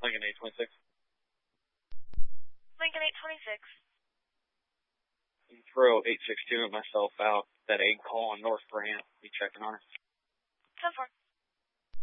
Lincoln 826. Lincoln 826. You can throw 862 and myself out. That egg call on North Grant. Be checking on her. 10-4.